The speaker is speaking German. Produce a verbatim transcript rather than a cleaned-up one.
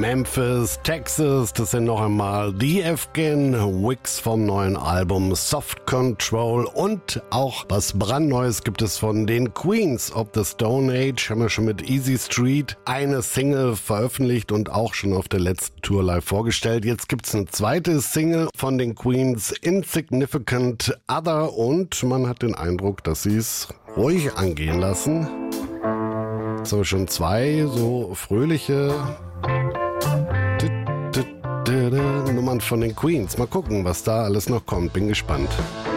Memphis, Texas. Das sind noch einmal The Afghan Wigs vom neuen Album Soft Control. Und auch was brandneues gibt es von den Queens of the Stone Age. Haben wir schon mit Easy Street eine Single veröffentlicht und auch schon auf der letzten Tour live vorgestellt. Jetzt gibt es eine zweite Single von den Queens, Insignificant Other. Und man hat den Eindruck, dass sie es ruhig angehen lassen. So, schon zwei so fröhliche Nummern von den Queens. Mal gucken, was da alles noch kommt. Bin gespannt.